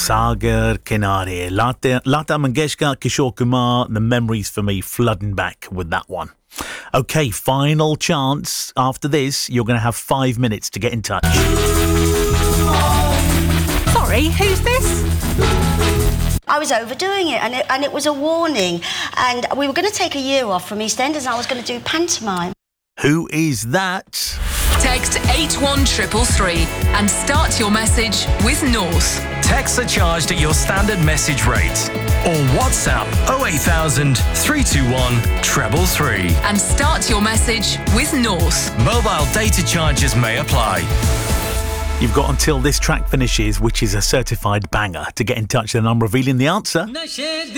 Sagar Kinare, Lata Mangeshkar, Kishore Kumar, the memories for me flooding back with that one. Okay, final chance. After this, you're going to have 5 minutes to get in touch. Sorry, who's this? I was overdoing it, and it was a warning. And we were going to take a year off from EastEnders, and I was going to do pantomime. Who is that? Text 81333 and start your message with North. Texts are charged at your standard message rate. Or WhatsApp 08000 321 333. And start your message with North. Mobile data charges may apply. You've got until this track finishes, which is a certified banger, to get in touch. And I'm revealing the answer.